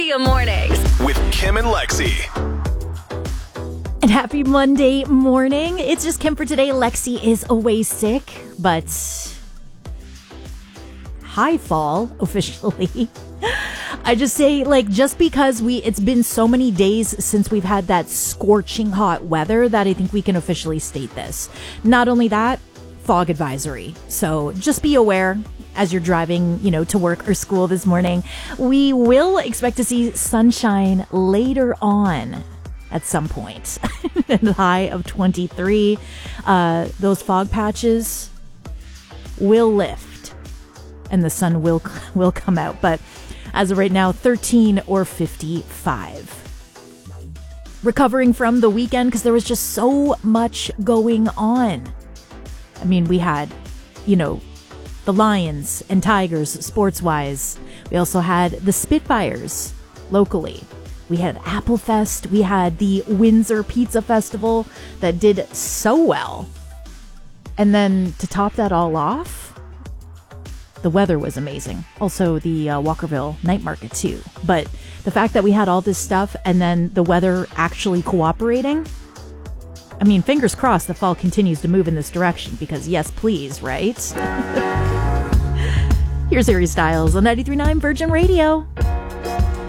Virginia Mornings with Kim and Lexi. And happy Monday morning. It's just Kim for today. Lexi is away sick, but high fall officially. I just say, just because it's been so many days since we've had that scorching hot weather that I think we can officially state this. Not only that, fog advisory. So just be aware as you're driving, to work or school this morning. We will expect to see sunshine later on at some point. A high of 23. Those fog patches will lift and the sun will come out. But as of right now, 13 or 55. Recovering from the weekend because there was just so much going on. I mean, we had, the Lions and Tigers sports-wise. We also had the Spitfires locally. We had Applefest. We had the Windsor Pizza Festival that did so well. And then to top that all off, the weather was amazing. Also the Walkerville Night Market too. But the fact that we had all this stuff and then the weather actually cooperating, I mean, fingers crossed the fall continues to move in this direction because yes, please, right? Here's Harry Styles on 93.9 Virgin Radio.